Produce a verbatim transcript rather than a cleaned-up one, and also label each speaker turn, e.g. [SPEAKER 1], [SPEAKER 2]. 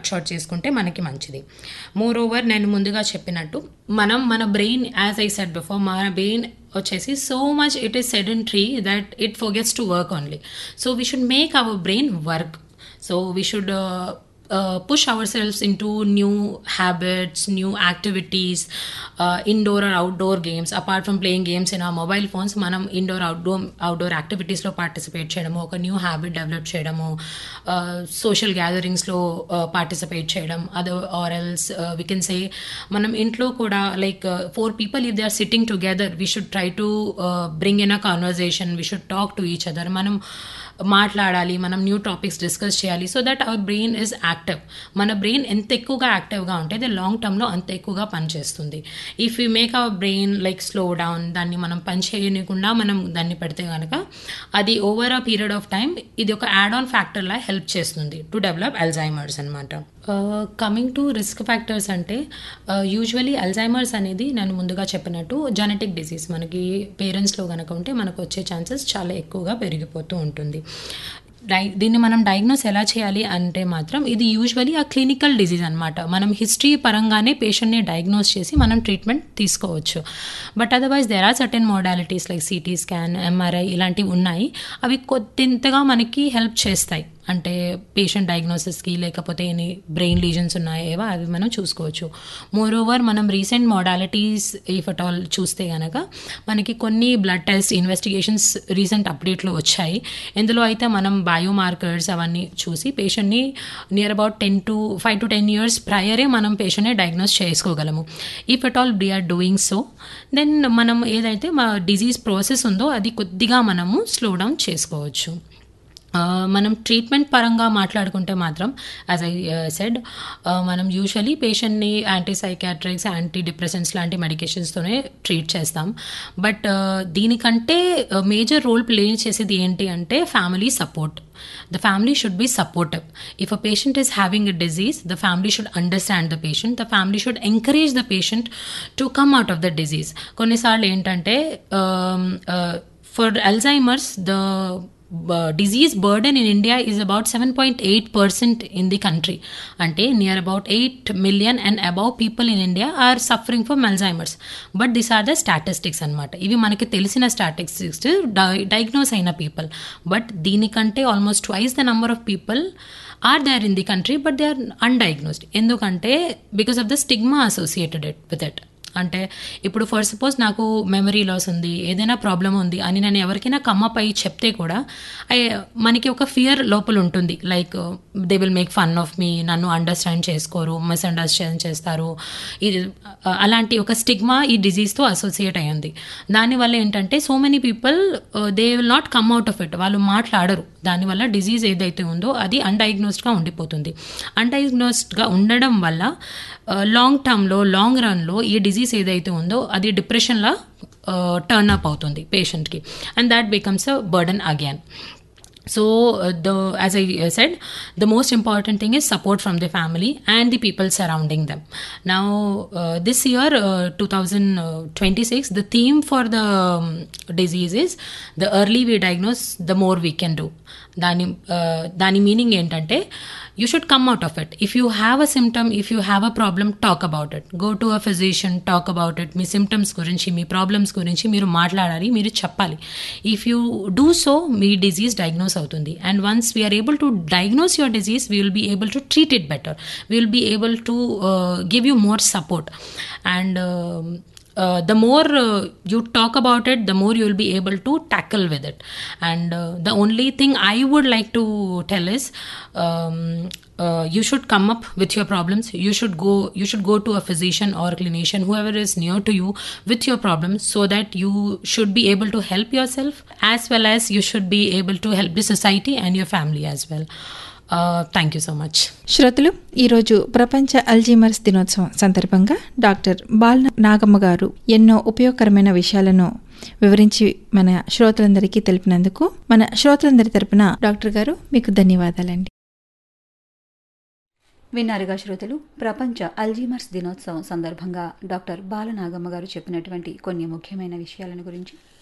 [SPEAKER 1] Cut short చేసుకుంటే మనకి మంచిది. మోర్ ఓవర్ నేను ముందుగా చెప్పినట్టు మనం మన brain as I said before మన బ్రెయిన్ వచ్చేసి so much it is sedentary that it forgets to work only. So we should make our brain work. So we should Uh, push ourselves into new habits, new activities, uh, indoor or outdoor games. Apart from playing games in our mobile phones, మనం indoor outdoor outdoor యాక్టివిటీస్లో participate చేయడము, ఒక new habit develop చేయడము, social గ్యాదరింగ్స్లో participate చేయడం, other or else we can say మనం ఇంట్లో కూడా like four people if they are sitting together we should try to bring in a conversation, we should talk to each other. మనం మాట్లాడాలి, మనం new topics discuss చేయాలి so that our brain is active. మన brain ఎంత ఎక్కువగా యాక్టివ్గా ఉంటే అది లాంగ్ టర్మ్లో అంత ఎక్కువగా పనిచేస్తుంది. If you make our brain like slow down, దాన్ని మనం పని చేయకుండా మనం దాన్ని పెడితే కనుక అది over a period of time ఇది ఒక యాడ్ ఆన్ ఫ్యాక్టర్లా హెల్ప్ చేస్తుంది టు డెవలప్ అల్జైమర్స్ అనమాట. కమింగ్ టు రిస్క్ ఫ్యాక్టర్స్ అంటే యూజువలీ అల్జైమర్స్ అనేది నేను ముందుగా చెప్పినట్టు జెనెటిక్ డిసీజ్. మనకి పేరెంట్స్లో కనుక ఉంటే మనకు వచ్చే ఛాన్సెస్ చాలా ఎక్కువగా పెరిగిపోతూ ఉంటుంది. డై దీన్ని మనం డయాగ్నోస్ ఎలా చేయాలి అంటే మాత్రం ఇది యూజువలీ ఆ క్లినికల్ డిజీజ్ అనమాట. మనం హిస్టరీ పరంగానే పేషెంట్ని డయాగ్నోస్ చేసి మనం ట్రీట్మెంట్ తీసుకోవచ్చు. But otherwise there are certain modalities like CT scan, MRI ఇలాంటివి ఉన్నాయి. అవి కొద్దింతగా మనకి హెల్ప్ చేస్తాయి. అంటే పేషెంట్ డయాగ్నోసిస్కి లేకపోతే ఎన్ని బ్రెయిన్ లీజన్స్ ఉన్నాయేవో అవి మనం చూసుకోవచ్చు. మోర్ ఓవర్ మనం recent modalities if at all చూస్తే కనుక మనకి కొన్ని బ్లడ్ టెస్ట్ ఇన్వెస్టిగేషన్స్ రీసెంట్ అప్డేట్లో వచ్చాయి. ఇందులో అయితే మనం బయోమార్కర్స్ అవన్నీ చూసి పేషెంట్ని near about ten to five to ten years ప్రయరే మనం పేషెంట్ని diagnose చేసుకోగలము. If at all we are doing so then మనం ఏదైతే మా డిజీజ్ ప్రాసెస్ ఉందో అది కొద్దిగా మనము స్లో డౌన్ చేసుకోవచ్చు. మనం ట్రీట్మెంట్ పరంగా మాట్లాడుకుంటే మాత్రం యాజ్ ఐ సెడ్ మనం యూజువలీ పేషెంట్ని యాంటీ సైకాట్రిక్స్, యాంటీ డిప్రెసెంట్స్ లాంటి మెడికేషన్స్తోనే ట్రీట్ చేస్తాం. బట్ దీనికంటే మేజర్ రోల్ ప్లే చేసేది ఏంటి అంటే family support. The family should be supportive. If a patient is having a disease, the family should understand the patient. The family should encourage the patient to come out of the disease. కొన్నిసార్లు ఏంటంటే for Alzheimer's the Uh, disease burden in India is about seven point eight percent in the country. Ante near about eight million and above people in India are suffering from Alzheimer's. But these are the statistics anamata. Ivi manaki telisina statistics di- diagnose aina people. But దీనికంటే almost twice the number of people are there in the country but they are undiagnosed. ఎందుకంటే because of the stigma associated it, with it. అంటే ఇప్పుడు for suppose నాకు memory loss ఉంది, ఏదైనా problem ఉంది అని నేను ఎవరికైనా కమ్మప్ అయ్యి చెప్తే కూడా మనకి ఒక ఫియర్ లోపల ఉంటుంది. Like they will make fun of మీ, నన్ను అండర్స్టాండ్ చేసుకోరు, మిస్అండర్స్టాండ్ చేస్తారు. ఇది అలాంటి ఒక స్టిగ్మా ఈ డిజీజ్తో అసోసియేట్ అయ్యింది. దానివల్ల ఏంటంటే so many people they will not come out of it. వాళ్ళు మాట్లాడరు. దానివల్ల డిజీజ్ ఏదైతే ఉందో అది అన్డయాగ్నోస్డ్గా ఉండిపోతుంది. అన్డయాగ్నోస్డ్గా ఉండడం వల్ల లాంగ్ టర్మ్లో లాంగ్ రన్లో ఈ డిజీజ్ ఏదైతే ఉందో అది డిప్రెషన్లా టర్న్ అప్ అవుతుంది పేషెంట్కి, and that becomes a burden again. So uh, the as I uh, said, the most important thing is support from the family and the people surrounding them. Now uh, this year uh, twenty twenty-six, the theme for the um, disease is the early we diagnose, the more we can do. Dani uh, dani meaning entante you should come out of it. If you have a symptom, if you have a problem, talk about it. Go to a physician, talk about it. Me symptoms గురించి, మీ problems గురించి మీరు మాట్లాడాలి, మీరు చెప్పాలి. If you do so me disease diagnose అవుతుంది. And once we are able to diagnose your disease, we will be able to treat it better. We will be able to give you more support. And Uh, the more uh, you talk about it, the more you will be able to tackle with it. And uh, the only thing I would like to tell is um, uh, you should come up with your problems. You should go you should go to a physician or a clinician, whoever is near to you, with your problems, so that you should be able to help yourself as well as you should be able to help the society and your family as well. Thank you so much.
[SPEAKER 2] శ్రోతలు, ఈరోజు ప్రపంచ Alzheimer's దినోత్సవం సందర్భంగా doctor బాల నాగమ్మ గారు ఎన్నో ఉపయోగకరమైన విషయాలను వివరించి మన శ్రోతలందరికీ తెలిపినందుకు మన శ్రోతలందరి తరపున డాక్టర్ గారు మీకు ధన్యవాదాలండి.
[SPEAKER 3] విన్నారుగా శ్రోతలు, ప్రపంచ అల్జీమర్స్ దినోత్సవం సందర్భంగా డాక్టర్ బాల నాగమ్మ గారు చెప్పినటువంటి కొన్ని ముఖ్యమైన విషయాలను గురించి.